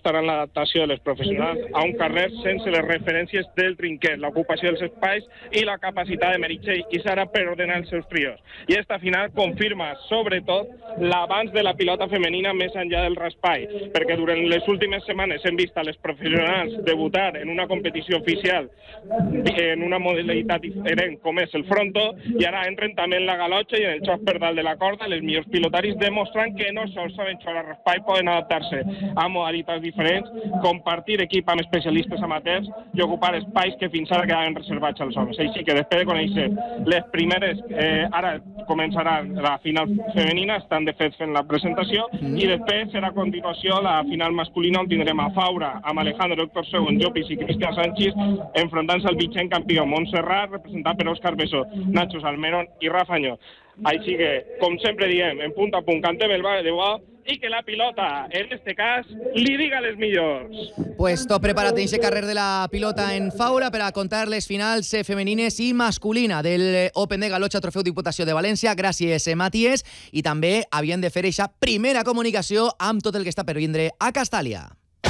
apostaran l'adaptació de les professionals a un carrer sense les referències del trinquet, l'ocupació dels espais i la capacitat de Meritxell i Sara per ordenar els seus trios. I esta final confirma, sobretot, l'avanç de la pilota femenina més enllà del raspall, perquè durant les últimes setmanes hem vist a les professionals debutar en una competició oficial en una modalitat diferent com és el fronto, i ara entren també en la galotxa i en el xoc per dalt de la corda. Les millors pilotaris demostrant que no sols saben jugar a raspall, poden adaptar-se a modalitats diferents, compartir equip amb especialistes amateurs i ocupar espais que fins ara quedaven reservats als homes. Així que després de conèixer les primeres, ara començarà la final femenina, estan de fet fent la presentació, i després serà a continuació la final masculina, on tindrem a Faura, amb Alejandro Héctor Segon, Llopis i Cristian Sánchez, enfrontant-se al vigent campió Montserrat, representat per Òscar Bessó, Nacho Salmerón i Rafañó. Així que, com sempre diem, en punt a punt, cantem el ball de bo i que la pilota, en este cas, li diga les millors. Pues tot preparat en aquest carrer de la pilota en Faura per a contar les finals femenines i masculina del Open de Galotxa Trofeu Diputació de València. Gràcies, Matías. I també havien de fer aquesta primera comunicació amb tot el que està per vindre a Castàlia.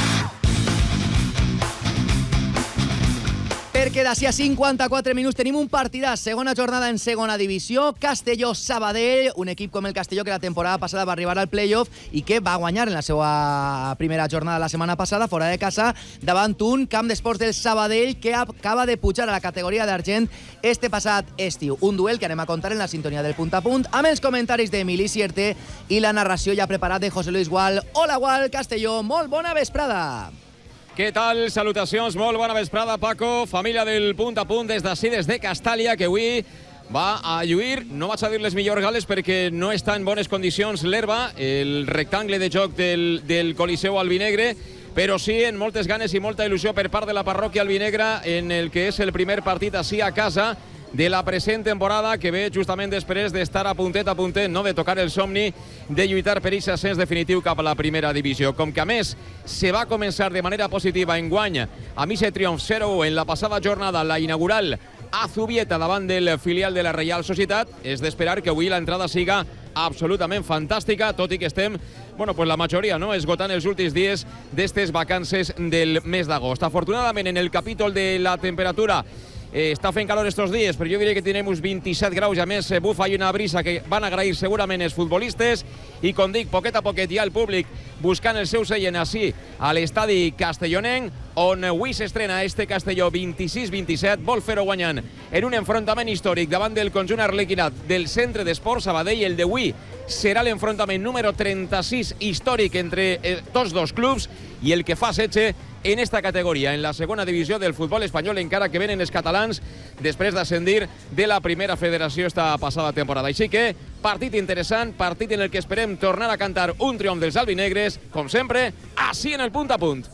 Perquè d'ací a 54 minuts tenim un partidàs, segona jornada en segona divisió, Castelló-Sabadell, un equip com el Castelló que la temporada passada va arribar al playoff i que va guanyar en la seva primera jornada la setmana passada, fora de casa, davant un camp d'esports del Sabadell que acaba de pujar a la categoria d'argent este passat estiu. Un duel que anem a contar en la sintonia del punt a punt, amb els comentaris d'Emili Sierte i la narració ja preparat de José Luis Gual. Hola, Gual, Castelló, molt bona vesprada. Què tal? Salutacions, molt bona vesprada, Paco. Família del punt a punt des d'ací, des de Castàlia, que avui va a lluir. No vaig a dir les millors gales perquè no està en bones condicions l'herba, el rectangle de joc del Coliseu albinegre, però sí en moltes ganes i molta il·lusió per part de la parròquia albinegra en el que és el primer partit així a casa de la present temporada, que ve justament després d'estar a puntet, no, de tocar el somni de lluitar per aquest ascens definitiu cap a la primera divisió. Com que a més se va començar de manera positiva enguany amb aquest triomf 0-1 en la passada jornada, la inaugural a Zubieta davant del filial de la Reial Societat, és d'esperar que avui l'entrada siga absolutament fantàstica, tot i que estem, bueno, pues la majoria, no?, esgotant els últims dies d'estes vacances del mes d'agost. Afortunadament, en el capítol de la temperatura, està fent calor estos dies, però jo diria que tenim uns 27 graus, i a més bufa i una brisa que van agrair segurament els futbolistes, i com dic, poquet a poquet hi ha el públic buscant el seu seient així a l'estadi castellonenc, on avui s'estrena este Castelló 26-27, vol fer-ho guanyant en un enfrontament històric davant del conjunt arlequinat del Centre d'Esports Sabadell. El d'avui serà l'enfrontament número 36 històric entre tots dos clubs i el que fa setge en esta categoria, en la segona divisió del futbol espanyol, encara que venen els catalans després d'ascendir de la primera federació esta passada temporada. Així que, partit interessant, partit en el que esperem tornar a cantar un triomf dels albinegres, com sempre, així en el punt a punt.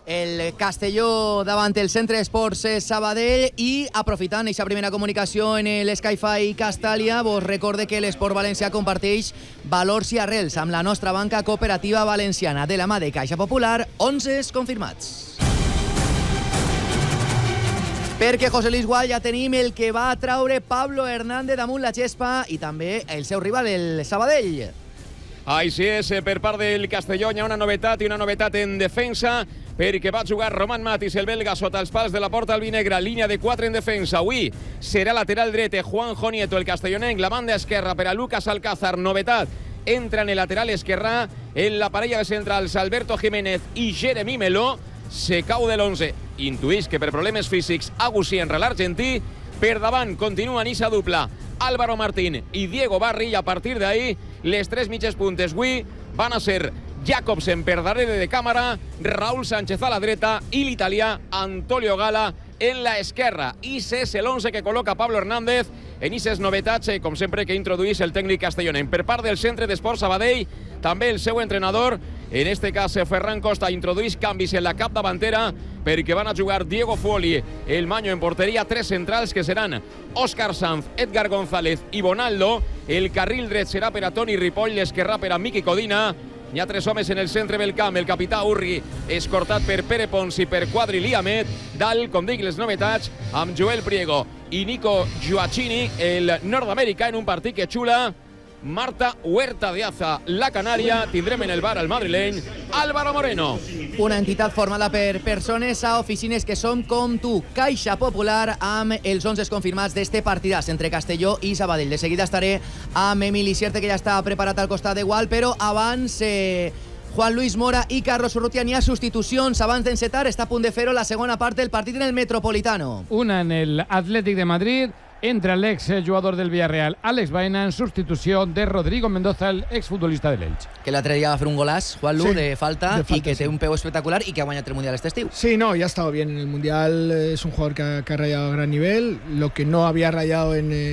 El Castelló davant el Centre d'Esports Sabadell, i aprofitant aquesta primera comunicació en l'Skyfi Castàlia, vos recorde que l'Esport Valencià comparteix valors i arrels amb la nostra banca cooperativa valenciana, de la mà de Caixa Popular, 11 confirmats. Perquè, José Luis Gual, ja tenim el que va traure Pablo Hernández damunt la gespa i també el seu rival, el Sabadell. Així és, per part del Castelló hi ha una novetat, i una novetat en defensa, perquè va jugar Roman Matis, el belga, sota els pals de la porta albinegra, línia de 4 en defensa. Avui serà lateral dret Juanjo Nieto, el castellonenc, la banda esquerra per a Lucas Alcázar. Novetat, entra en el lateral esquerrà en la parella de centrals Alberto Jiménez i Jeremy Meló. Se cau de l'11. Intuïs que per problemes físics Agusí enra l'argentí. Per davant continua Nissa dupla Álvaro Martín i Diego Barri, i a partir d'ahí les tres mitges puntes avui van a ser Jacobsen per darrere de càmera, Raúl Sánchez a la dreta i l'italià Antonio Gala en la esquerra. I és l'11 que col·loca Pablo Hernández en aquestes novetats, com sempre, que introduís el tècnic castellonenc. Per part del Centre d'Esports Sabadell, també el seu entrenador, en este cas Ferran Costa, introduís canvis en la capdavantera, perquè van a jugar Diego Fuoli, el Maño en porteria, tres centrals que seran Òscar Sanz, Edgar González i Bonaldo. El carril dret serà per a Toni Ripoll, l'esquerrà per a Miqui Codina. Hi ha tres homes en el centre del camp, el capità Urri, escortat per Pere Pons i per Quadri Liamet. Dalt, com dic, les novetats, amb Joel Priego i Nico Gioacchini, el nord-americà, en un partit que xula Marta Huerta de Aza, la Canaria. Tindrem en el bar al madrileny Álvaro Moreno. Una entitat formada per persones a oficines que són com tu. Caixa Popular amb els 11 confirmats d'este partidàs entre Castelló i Sabadell. De seguida estaré amb Emili Sierte, que ja està preparat al costat de Gual, però abans Juan Luis Mora i Carlos Urrutia. N'hi ha substitucions abans d'encetar. Està a punt de fer-ho la segona part del partit en el Metropolitano. Una en el Athletic de Madrid. Entra l'ex jugador del Villarreal, Alex Baena, en substitució de Rodrigo Mendoza, el exfutbolista de l'Elx. Que l'altre dia va fer un golàs, Juan Lu, de falta, y que té un peu espectacular y que ha guanyat el Mundial este estiu. Sí, no, ya ha estado bien en el Mundial. Es un jugador que ha rayado a gran nivel. Lo que no había rayado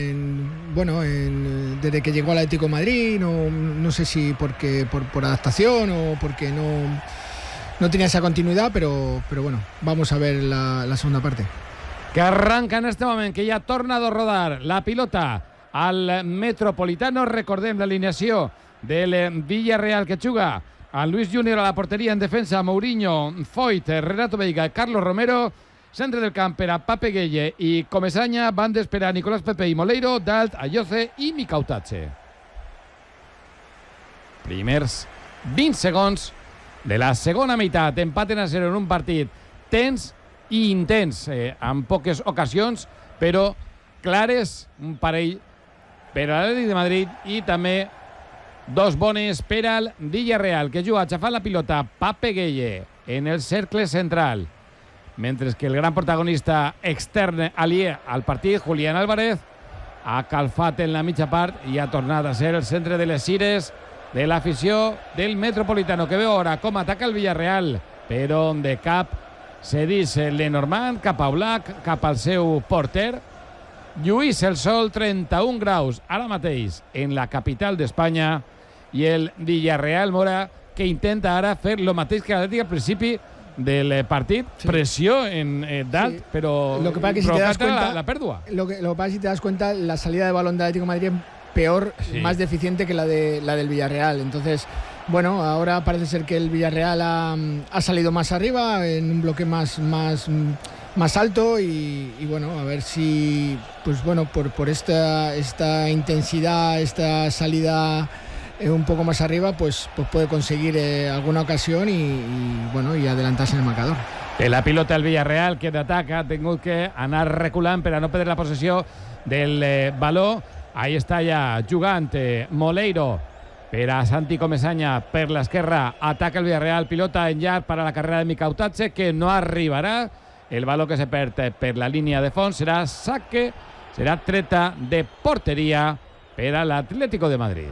desde que llegó al Atlético de Madrid, no sé si porque por adaptación o porque no tenía esa continuidad, pero bueno, vamos a ver la segunda parte. Que arranca en este moment, que ja torna a rodar la pilota al Metropolitano. Recordem l'alineació del Villarreal, que juga a Luis Junior a la porteria, en defensa Mourinho, Foyt, Renato Veiga, Carlos Romero. Centre del camp per a Pape Gueye i Comesaña. Bandes per a Nicolás Pepe i Moleiro, Dalt, Ayoce i Mikautache. Primers 20 segons de la segona meitat. Empaten a 0 en un partit tens i intens, amb poques ocasions, però clares, un parell per a l'Atlètic de Madrid i també dos bones per al Villarreal, que juga aixafant la pilota Pape Gueye en el cercle central, mentre que el gran protagonista extern aliè al partit, Julián Álvarez, ha calfat en la mitja part i ha tornat a ser el centre de les cires de l'afició del Metropolitano, que veu ara com ataca el Villarreal, però de cap cedís Lenormand cap a Oblak, cap al seu porter. Lluís el sol, 31 graus ara mateix en la capital d'Espanya, i el Villarreal, Mora, que intenta ara fer el mateix que l'Atlètic al principi del partit, sí. Pressió en Dalt, sí. Però lo que pasa que si te das cuenta, la pérdida. Lo que pasa si te das cuenta, la salida de balón del Atlético de Madrid es peor, sí. Más deficiente que la del Villarreal. Entonces, bueno, ahora parece ser que el Villarreal ha salido más arriba, en un bloque más alto y bueno, a ver si, pues bueno, por esta intensidad, esta salida un poco más arriba, pues puede conseguir alguna ocasión y bueno, y adelantarse en el marcador. La pilota del Villarreal, que d'ataca, ha tingut que anar reculant per a no perdre la possessió del baló. Ahí està ja jugant Moleiro per a Santi Comesaña per l'esquerra. Ataca el Villarreal, pilota en llarg per a la carrera de Mikautache, que no arribarà. El baló que se perd per la línia de fons serà saque, serà treta de porteria per a l'Atlético de Madrid.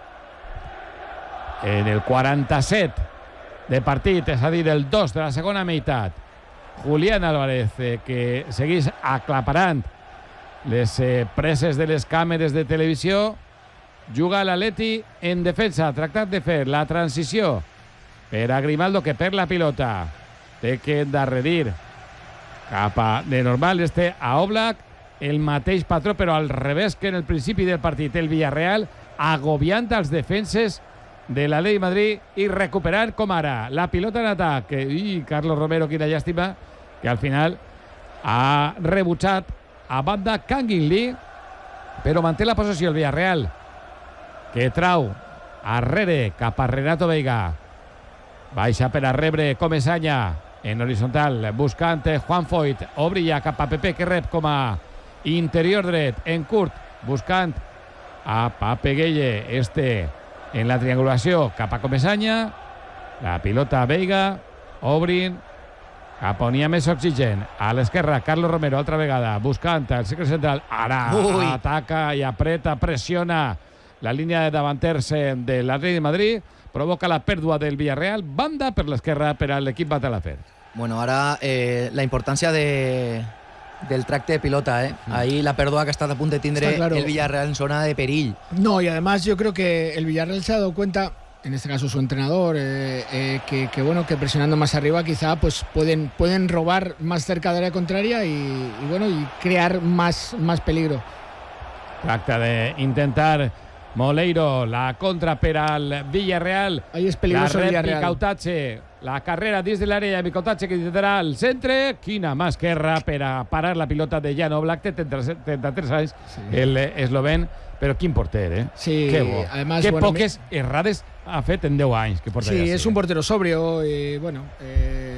En el 47 de partit, és a dir, el 2 de la segona meitat, Julián Álvarez, que seguís aclaparant les preses de les càmeres de televisió, juga l'Atleti en defensa, ha tractat de fer la transició per a Grimaldo, que perd la pilota, té que endarrerir cap a de normal a Oblak, el mateix patró però al revés que en el principi del partit. El Villarreal agobiant als defenses de l'Atlètic de Madrid i recuperant com ara la pilota en atac. I Carlos Romero, quina llàstima, que al final ha rebutjat a banda Canguilí, però manté la possessió el Villarreal, que trau arrere cap a Renato Veiga. Baixa per a rebre Comesaña en horitzontal, buscant Juan Foyt. Obri ja cap a Pepe, que rep com a interior dret, en curt, buscant a Pape Gueye, en la triangulació cap a Comesaña. La pilota a Veiga, obrin cap on hi ha més oxigen. A l'esquerra, Carlos Romero, altra vegada, buscant el cercle central. Ara ataca i apreta, pressiona la línia de davanters de l'Atlètic de Madrid, provoca la pèrdua del Villarreal, banda per l'esquerra per a l'equip Batalafer. Bueno, ara la importància del tracte de pilota, ahí la pèrdua que ha estat a punt de tindre claro. El Villarreal en zona de perill. No, y además yo creo que el Villarreal se ha dado cuenta, en este caso su entrenador, que bueno, que presionando más arriba quizá pues pueden robar más cerca del área contraria y bueno, y crear más peligro. Tracta d'intentar Moleiro, la contra per al Villarreal. Ahí es peligroso el Villarreal. Picautache, la carrera des de l'àrea, Picautache que intentarà el centre. Quina mà esquerra per a parar la pilota de Jan Oblak, té 33 anys, el esloven, però quin porter, eh? Sí, que bo. Además, que poques errades ha fet en 10 anys. Que sí, és un portero sobrio y bueno...